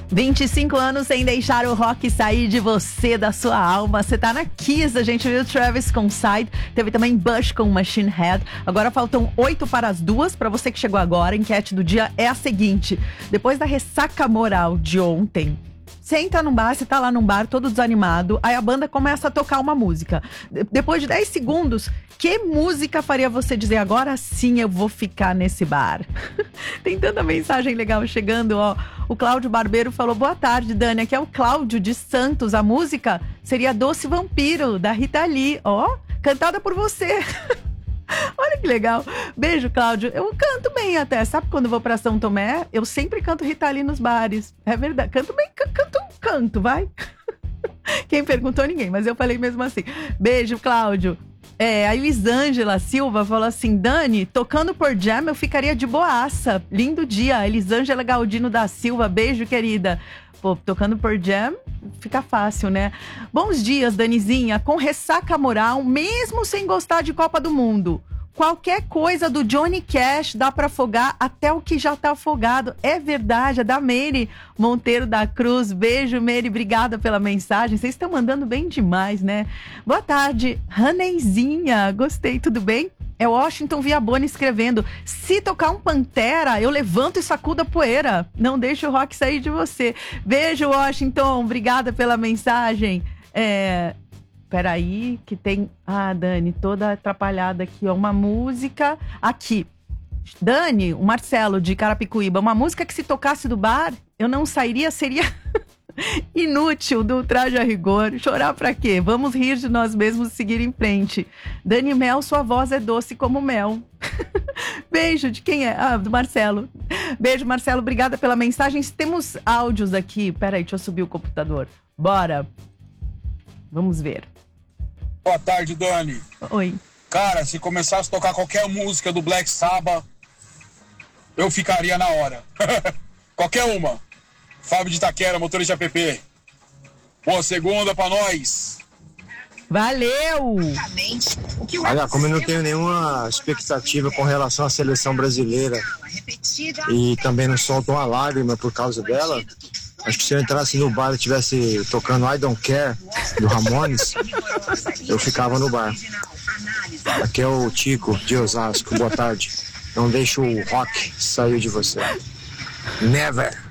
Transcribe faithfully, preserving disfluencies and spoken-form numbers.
vinte e cinco anos sem deixar o rock sair de você, da sua alma. Você tá na Kiss, a gente viu Travis com Side, teve também Bush com Machine Head. Agora faltam oito para as duas. Pra você que chegou agora, a enquete do dia é a seguinte: depois da ressaca moral de ontem, você entra num bar, você tá lá num bar todo desanimado, aí a banda começa a tocar uma música. De- depois de dez segundos, que música faria você dizer, agora sim eu vou ficar nesse bar? Tem tanta mensagem legal chegando, ó. O Cláudio Barbeiro falou, boa tarde, Dani, aqui é o Cláudio de Santos. A música seria Doce Vampiro, da Rita Lee, ó, cantada por você. Olha que legal. Beijo, Cláudio. Eu canto bem até. Sabe quando eu vou pra São Tomé? Eu sempre canto Rita Lee nos bares. É verdade. Canto bem, can- canto, canto, vai. Quem perguntou, ninguém, mas eu falei mesmo assim. Beijo, Cláudio. É, a Elisângela Silva falou assim, Dani, tocando por Jam eu ficaria de boaça. Lindo dia. Elisângela Galdino da Silva. Beijo, querida. Pô, tocando por Jam, fica fácil, né? Bons dias, Danizinha. Com ressaca moral, mesmo sem gostar de Copa do Mundo. Qualquer coisa do Johnny Cash dá pra afogar até o que já tá afogado. É verdade, é da Meire Monteiro da Cruz. Beijo, Meire, obrigada pela mensagem. Vocês estão mandando bem demais, né? Boa tarde, Raneizinha. Gostei, tudo bem? É Washington Viaboni escrevendo, se tocar um Pantera, eu levanto e sacudo a poeira. Não deixe o rock sair de você. Beijo, Washington. Obrigada pela mensagem. É... Peraí, que tem... Ah, Dani, toda atrapalhada aqui, ó. Uma música... Aqui. Dani, o Marcelo de Carapicuíba. Uma música que se tocasse do bar, eu não sairia, seria... Inútil, do Traje a Rigor. Chorar pra quê? Vamos rir de nós mesmos e seguir em frente. Dani Mel, sua voz é doce como mel. Beijo, de quem é? Ah, do Marcelo. Beijo, Marcelo, obrigada pela mensagem. Temos áudios aqui. Peraí, deixa eu subir o computador. Bora. Vamos ver. Boa tarde, Dani. Oi. Cara, se começasse a tocar qualquer música do Black Sabbath, eu ficaria na hora. Qualquer uma. Fábio de Itaquera, motorista A P P. Boa segunda pra nós. Valeu! Olha, como eu não tenho nenhuma expectativa com relação à seleção brasileira e também não solto uma lágrima por causa dela, acho que se eu entrasse no bar e estivesse tocando I Don't Care, do Ramones, eu ficava no bar. Aqui é o Tico, de Osasco. Boa tarde. Não deixe o rock sair de você. Never!